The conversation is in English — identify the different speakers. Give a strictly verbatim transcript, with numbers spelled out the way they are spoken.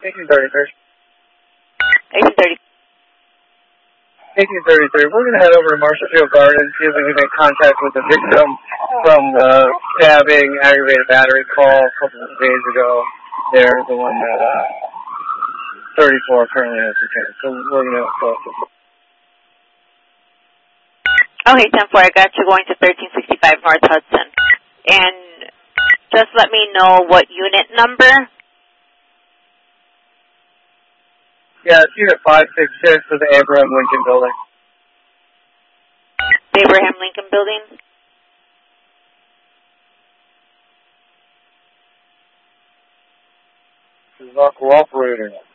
Speaker 1: eighteen thirty-three.
Speaker 2: eighteen thirty.
Speaker 1: eighteen thirty-three. We're going to head over to Marshallfield Gardens, see if we can make contact with the victim from the stabbing, aggravated battery call a couple of days ago. They're the one that uh, thirty-four currently has detained. So we're going to go.
Speaker 2: Okay, ten four, I got you going to thirteen sixty-five North Hudson. And just let me know what unit number.
Speaker 1: Yeah, it's unit five six six of the Abraham Lincoln Building.
Speaker 2: The Abraham Lincoln Building?
Speaker 1: This is not cooperating.